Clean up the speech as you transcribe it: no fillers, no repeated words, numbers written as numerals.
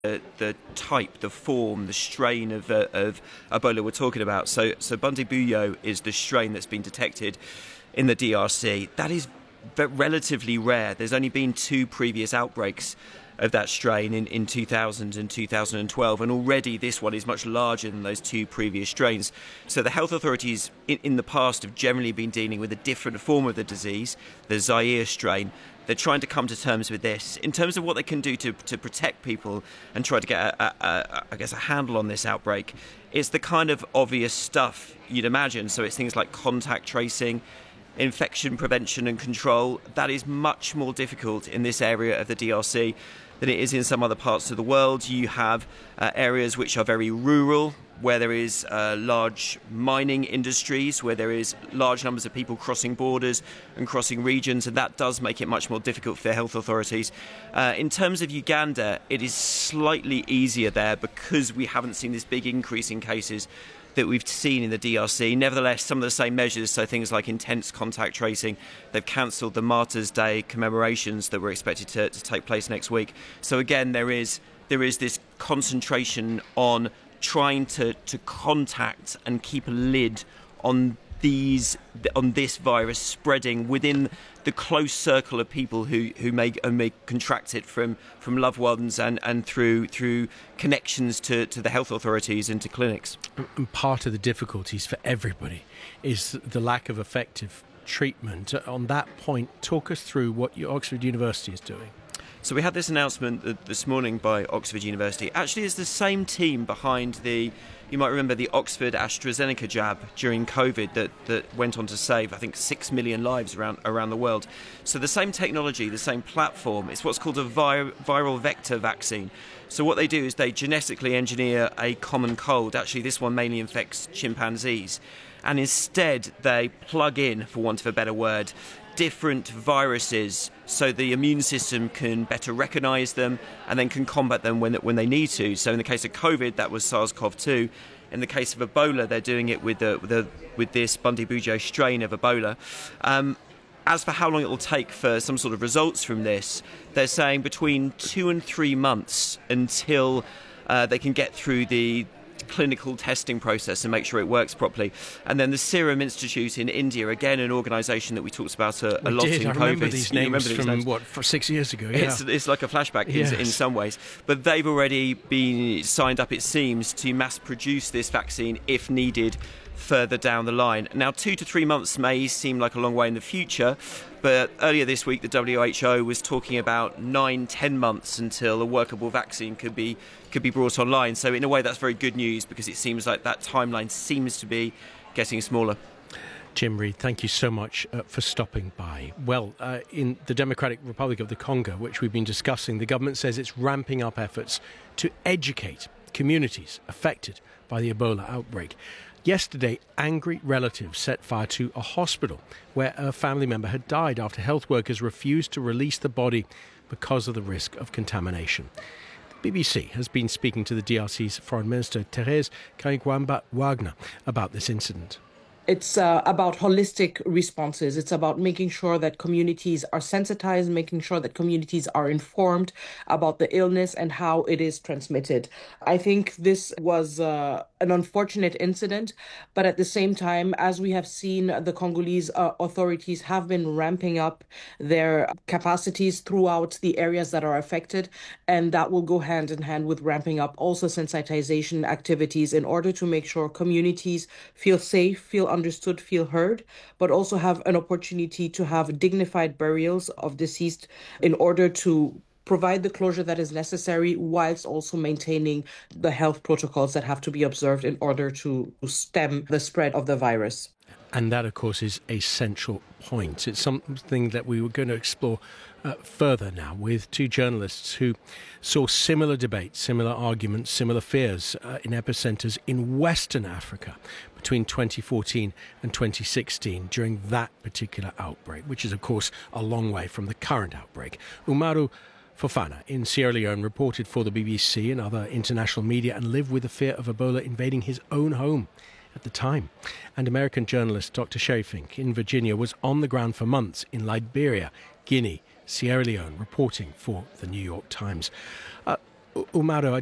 the type, the form, the strain of Ebola we're talking about. So Bundibugyo is the strain that's been detected in the DRC. That is relatively rare. There's only been 2 previous outbreaks of that strain in 2000 and 2012, and already this one is much larger than those 2 previous strains. So the health authorities in the past have generally been dealing with a different form of the disease, the Zaire strain. They're trying to come to terms with this. In terms of what they can do to protect people and try to get a handle on this outbreak, it's the kind of obvious stuff you'd imagine. So it's things like contact tracing, infection prevention and control. That is much more difficult in this area of the DRC than it is in some other parts of the world. You have areas which are very rural, where there is large mining industries, where there is large numbers of people crossing borders and crossing regions, and that does make it much more difficult for the health authorities. In terms of Uganda, it is slightly easier there because we haven't seen this big increase in cases that we've seen in the DRC. Nevertheless, some of the same measures, so things like intense contact tracing, they've cancelled the Martyrs' Day commemorations that were expected to take place next week. So again, there is this concentration on trying to contact and keep a lid on this virus spreading within the close circle of people who may contract it from loved ones and through connections to the health authorities and to clinics. And part of the difficulties for everybody is the lack of effective treatment. On that point, talk us through what Oxford University is doing. So we had this announcement this morning by Oxford University. Actually, it's the same team behind you might remember the Oxford AstraZeneca jab during COVID that went on to save, I think, 6 million lives around the world. So the same technology, the same platform. It's what's called a viral vector vaccine. So what they do is they genetically engineer a common cold. Actually, this one mainly infects chimpanzees. And instead, they plug in, for want of a better word, different viruses so the immune system can better recognise them and then can combat them when they need to. So in the case of COVID, that was SARS-CoV-2. In the case of Ebola, they're doing it with this Bundibugyo strain of Ebola. As for how long it will take for some sort of results from this, they're saying between 2 and 3 months until they can get through the clinical testing process and make sure it works properly. And then the Serum Institute in India, again an organisation that we talked about a lot in COVID. I remember these names from 6 years ago. Yeah. It's like a flashback in some ways. But they've already been signed up, it seems, to mass produce this vaccine if needed further down the line. Now, 2 to 3 months may seem like a long way in the future, but earlier this week the WHO was talking about 9-10 months until a workable vaccine could be brought online. So in a way that's very good news, because it seems like that timeline seems to be getting smaller. Jim Reid, thank you so much for stopping by. Well, in the Democratic Republic of the Congo, which we've been discussing, the government says it's ramping up efforts to educate communities affected by the Ebola outbreak. Yesterday, angry relatives set fire to a hospital where a family member had died after health workers refused to release the body because of the risk of contamination. The BBC has been speaking to the DRC's Foreign Minister, Thérèse Kayigwamba-Wagner, about this incident. It's about holistic responses. It's about making sure that communities are sensitized, making sure that communities are informed about the illness and how it is transmitted. I think this was an unfortunate incident, but at the same time, as we have seen, the Congolese authorities have been ramping up their capacities throughout the areas that are affected, and that will go hand in hand with ramping up also sensitization activities in order to make sure communities feel safe, feel understood, feel heard, but also have an opportunity to have dignified burials of deceased in order to provide the closure that is necessary, whilst also maintaining the health protocols that have to be observed in order to stem the spread of the virus. And that, of course, is a central point. It's something that we were going to explore further now with two journalists who saw similar debates, similar arguments, similar fears in epicenters in Western Africa between 2014 and 2016 during that particular outbreak, which is, of course, a long way from the current outbreak. Umaru Fofana in Sierra Leone reported for the BBC and other international media and lived with the fear of Ebola invading his own home at the time. And American journalist Dr. Sherry Fink in Virginia was on the ground for months in Liberia, Guinea, Sierra Leone, reporting for the New York Times. Umaro,